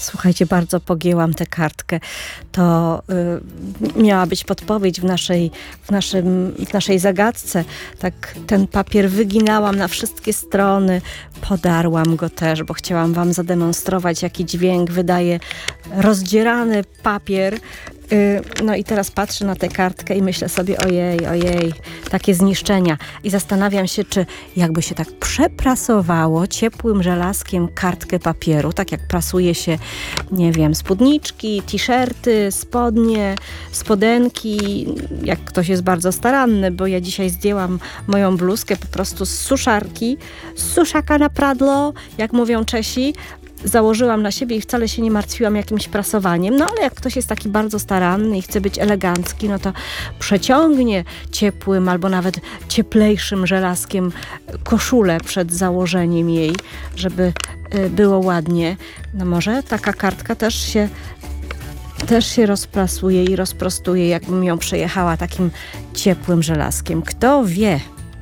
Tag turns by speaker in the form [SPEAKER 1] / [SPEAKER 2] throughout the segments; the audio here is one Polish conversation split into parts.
[SPEAKER 1] Słuchajcie, bardzo pogięłam tę kartkę. To miała być podpowiedź w naszej zagadce. Tak ten papier wyginałam na wszystkie strony. Podarłam go też, bo chciałam wam zademonstrować, jaki dźwięk wydaje rozdzierany papier. No i teraz patrzę na tę kartkę i myślę sobie, ojej, takie zniszczenia. I zastanawiam się, czy jakby się tak przeprasowało ciepłym żelazkiem kartkę papieru, tak jak prasuje się, nie wiem, spódniczki, t-shirty, spodnie, spodenki, jak ktoś jest bardzo staranny, bo ja dzisiaj zdjęłam moją bluzkę po prostu z suszarki, z suszaka na pradlo, jak mówią Czesi. Założyłam na siebie i wcale się nie martwiłam jakimś prasowaniem. No ale jak ktoś jest taki bardzo staranny i chce być elegancki, no to przeciągnie ciepłym albo nawet cieplejszym żelazkiem koszulę przed założeniem jej, żeby było ładnie. No może taka kartka też się rozprasuje i rozprostuje, jakbym ją przejechała takim ciepłym żelazkiem. Kto wie?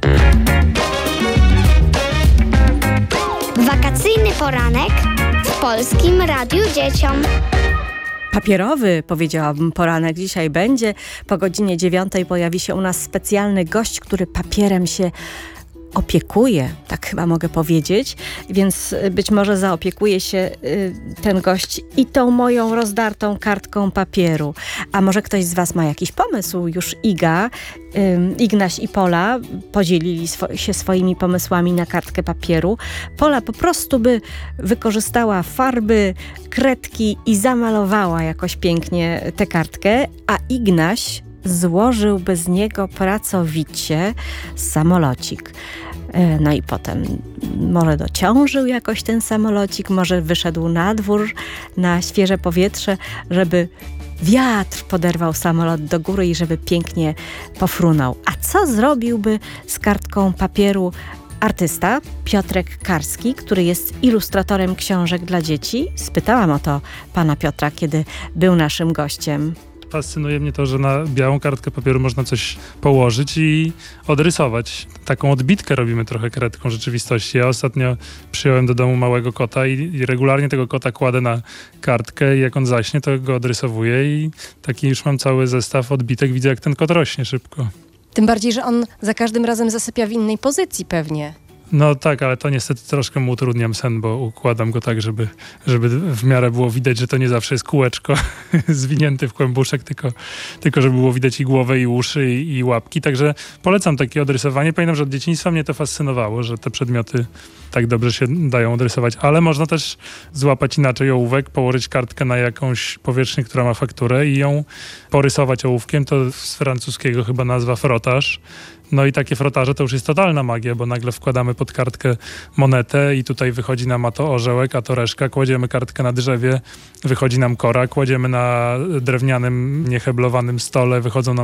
[SPEAKER 2] Wakacyjny poranek w Polskim Radiu Dzieciom.
[SPEAKER 1] Papierowy, powiedziałabym, poranek dzisiaj będzie. Po godzinie 9 pojawi się u nas specjalny gość, który papierem się opiekuje, tak chyba mogę powiedzieć, więc być może zaopiekuje się ten gość i tą moją rozdartą kartką papieru. A może ktoś z was ma jakiś pomysł? Już Ignaś i Pola podzielili się swoimi pomysłami na kartkę papieru. Pola po prostu by wykorzystała farby, kredki i zamalowała jakoś pięknie tę kartkę, a Ignaś złożyłby z niego pracowicie samolocik. No i potem może dociążył jakoś ten samolocik, może wyszedł na dwór, na świeże powietrze, żeby wiatr poderwał samolot do góry i żeby pięknie pofrunął. A co zrobiłby z kartką papieru artysta Piotrek Karski, który jest ilustratorem książek dla dzieci? Spytałam o to pana Piotra, kiedy był naszym gościem.
[SPEAKER 3] Fascynuje mnie to, że na białą kartkę papieru można coś położyć i odrysować. Taką odbitkę robimy trochę kredką rzeczywistości. Ja ostatnio przyjąłem do domu małego kota i regularnie tego kota kładę na kartkę i jak on zaśnie, to go odrysowuję i taki już mam cały zestaw odbitek. Widzę, jak ten kot rośnie szybko.
[SPEAKER 4] Tym bardziej, że on za każdym razem zasypia w innej pozycji pewnie.
[SPEAKER 3] No tak, ale to niestety troszkę mu utrudniam sen, bo układam go tak, żeby w miarę było widać, że to nie zawsze jest kółeczko zwinięty w kłębuszek, tylko żeby było widać i głowę, i uszy, i łapki. Także polecam takie odrysowanie. Pamiętam, że od dzieciństwa mnie to fascynowało, że te przedmioty tak dobrze się dają odrysować. Ale można też złapać inaczej ołówek, położyć kartkę na jakąś powierzchnię, która ma fakturę i ją porysować ołówkiem. To z francuskiego chyba nazwa frotaż. No i takie frotaże to już jest totalna magia, bo nagle wkładamy pod kartkę monetę i tutaj wychodzi nam a to orzełek, a to reszka. Kładziemy kartkę na drzewie, wychodzi nam kora. Kładziemy na drewnianym, nieheblowanym stole, wychodzą nam